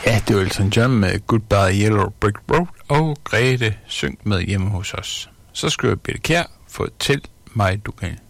Ja, det var Elton John med Goodbye Yellow Brick Road, og Grete syng med hjemme hos os. Så skriver Birte Kjær, fortæl mig, du kan